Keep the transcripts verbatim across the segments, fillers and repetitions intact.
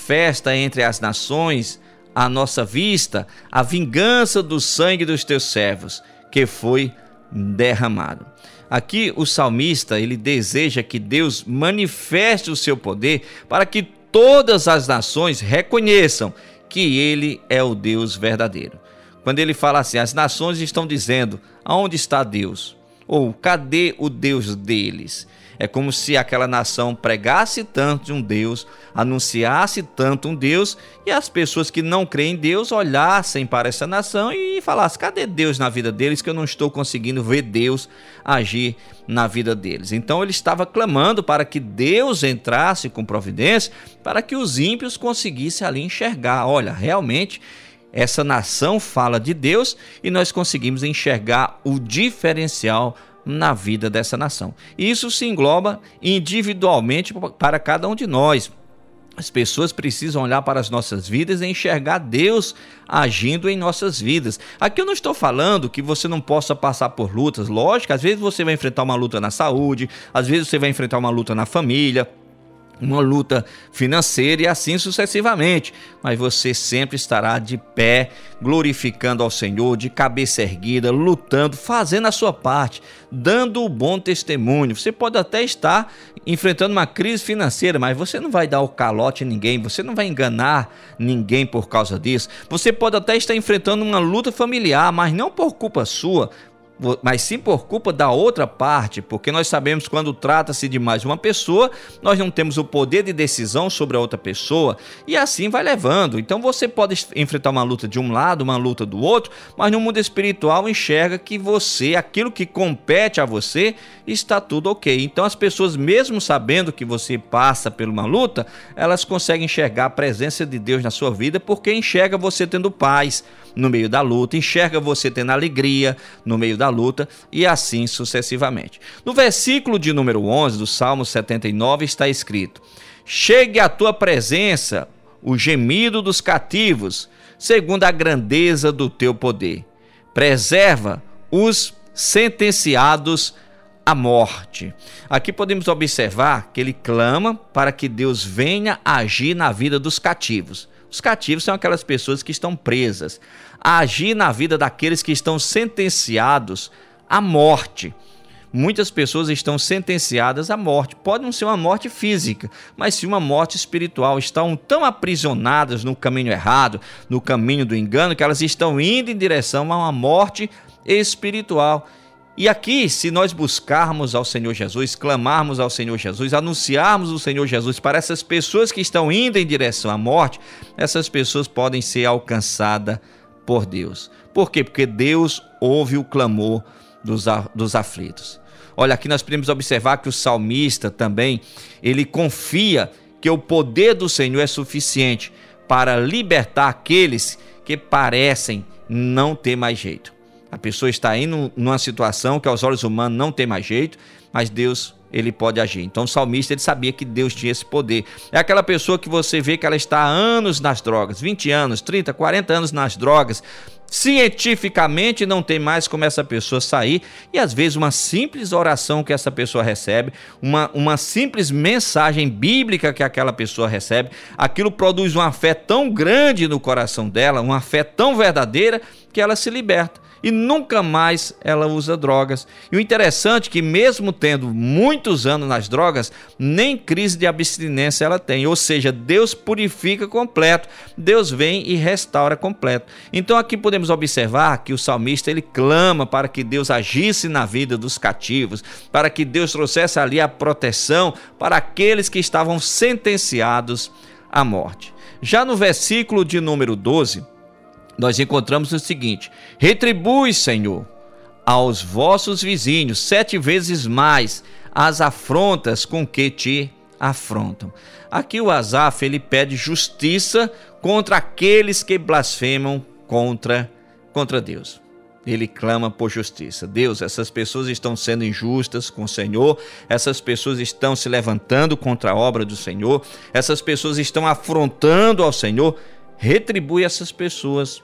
manifesta entre as nações à nossa vista a vingança do sangue dos teus servos, que foi derramado. Aqui o salmista, ele deseja que Deus manifeste o seu poder para que todas as nações reconheçam que ele é o Deus verdadeiro. Quando ele fala assim, as nações estão dizendo, aonde está Deus? Ou cadê o Deus deles? É como se aquela nação pregasse tanto de um Deus, anunciasse tanto um Deus, e as pessoas que não creem em Deus olhassem para essa nação e falassem, cadê Deus na vida deles, que eu não estou conseguindo ver Deus agir na vida deles. Então ele estava clamando para que Deus entrasse com providência, para que os ímpios conseguissem ali enxergar, olha, realmente essa nação fala de Deus e nós conseguimos enxergar o diferencial na vida dessa nação. Isso se engloba individualmente para cada um de nós. As pessoas precisam olhar para as nossas vidas e enxergar Deus agindo em nossas vidas. Aqui eu não estou falando que você não possa passar por lutas. Lógico, às vezes você vai enfrentar uma luta na saúde, às vezes você vai enfrentar uma luta na família, uma luta financeira e assim sucessivamente, mas você sempre estará de pé, glorificando ao Senhor, de cabeça erguida, lutando, fazendo a sua parte, dando o bom testemunho. Você pode até estar enfrentando uma crise financeira, mas você não vai dar o calote em ninguém, você não vai enganar ninguém por causa disso. Você pode até estar enfrentando uma luta familiar, mas não por culpa sua, mas sim por culpa da outra parte, porque nós sabemos que quando trata-se de mais uma pessoa, nós não temos o poder de decisão sobre a outra pessoa, e assim vai levando. Então você pode enfrentar uma luta de um lado, uma luta do outro, mas no mundo espiritual enxerga que você, aquilo que compete a você, está tudo ok. Então as pessoas, mesmo sabendo que você passa por uma luta, elas conseguem enxergar a presença de Deus na sua vida, porque enxerga você tendo paz no meio da luta, enxerga você tendo alegria no meio da luta e assim sucessivamente. No versículo de número onze do Salmo setenta e nove está escrito: chegue à tua presença o gemido dos cativos, segundo a grandeza do teu poder. Preserva os sentenciados à morte. Aqui podemos observar que ele clama para que Deus venha agir na vida dos cativos. Os cativos são aquelas pessoas que estão presas, a agir na vida daqueles que estão sentenciados à morte. Muitas pessoas estão sentenciadas à morte. Pode não ser uma morte física, mas sim uma morte espiritual. Estão tão aprisionadas no caminho errado, no caminho do engano, que elas estão indo em direção a uma morte espiritual. E aqui, se nós buscarmos ao Senhor Jesus, clamarmos ao Senhor Jesus, anunciarmos o Senhor Jesus para essas pessoas que estão indo em direção à morte, essas pessoas podem ser alcançadas por Deus. Por quê? Porque Deus ouve o clamor dos, dos aflitos. Olha, aqui nós podemos observar que o salmista também, ele confia que o poder do Senhor é suficiente para libertar aqueles que parecem não ter mais jeito. A pessoa está indo numa situação que aos olhos humanos não tem mais jeito, mas Deus, ele pode agir. Então o salmista, ele sabia que Deus tinha esse poder. É aquela pessoa que você vê que ela está há anos nas drogas, vinte anos, trinta, quarenta anos nas drogas. Cientificamente não tem mais como essa pessoa sair, e às vezes uma simples oração que essa pessoa recebe, uma, uma simples mensagem bíblica que aquela pessoa recebe, aquilo produz uma fé tão grande no coração dela, uma fé tão verdadeira, que ela se liberta. E nunca mais ela usa drogas. E o interessante é que mesmo tendo muitos anos nas drogas, nem crise de abstinência ela tem. Ou seja, Deus purifica completo. Deus vem e restaura completo. Então aqui podemos observar que o salmista, ele clama para que Deus agisse na vida dos cativos, para que Deus trouxesse ali a proteção para aqueles que estavam sentenciados à morte. Já no versículo de número doze, nós encontramos o seguinte: retribui, Senhor, aos vossos vizinhos sete vezes mais as afrontas com que te afrontam. Aqui o Asaf, ele pede justiça contra aqueles que blasfemam contra, contra Deus. Ele clama por justiça. Deus, essas pessoas estão sendo injustas com o Senhor, essas pessoas estão se levantando contra a obra do Senhor, essas pessoas estão afrontando ao Senhor. Retribui essas pessoas.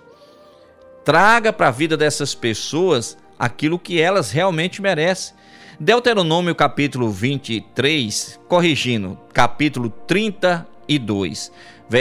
Traga para a vida dessas pessoas aquilo que elas realmente merecem. Deuteronômio capítulo vinte e três, corrigindo, capítulo trinta e dois.